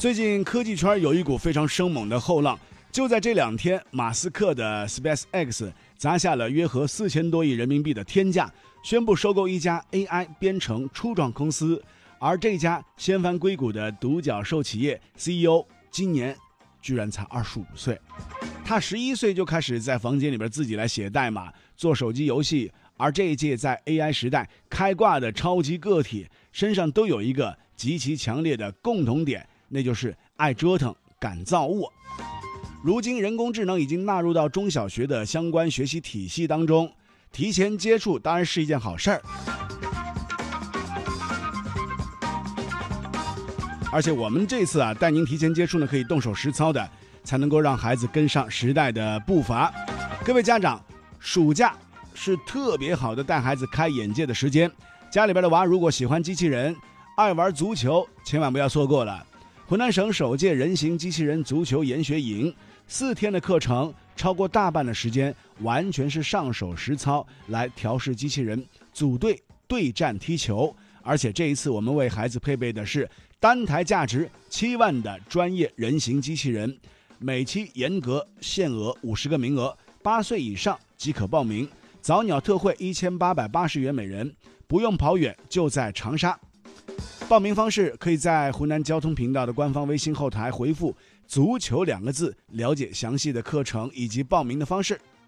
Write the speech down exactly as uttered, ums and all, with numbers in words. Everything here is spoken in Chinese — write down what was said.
最近科技圈有一股非常生猛的后浪，就在这两天，马斯克的 SpaceX 砸下了约合四千多亿人民币的天价，宣布收购一家 A I 编程初创公司。而这家掀翻硅谷的独角兽企业 C E O 今年居然才二十五岁，他十一岁就开始在房间里边自己来写代码、做手机游戏。而这一届在 A I 时代开挂的超级个体，身上都有一个极其强烈的共同点，那就是爱折腾、敢造物。如今人工智能已经纳入到中小学的相关学习体系当中，提前接触当然是一件好事儿。而且我们这次啊带您提前接触呢，可以动手实操的，才能够让孩子跟上时代的步伐。各位家长，暑假是特别好的带孩子开眼界的时间，家里边的娃如果喜欢机器人、爱玩足球，千万不要错过了。湖南省首届人形机器人足球研学营，四天的课程，超过大半的时间完全是上手实操来调试机器人，组队对战踢球。而且这一次我们为孩子配备的是单台价值七万的专业人形机器人，每期严格限额五十个名额，八岁以上即可报名。早鸟特惠一千八百八十元每人，不用跑远，就在长沙。报名方式可以在湖南交通频道的官方微信后台回复足球两个字，了解详细的课程以及报名的方式。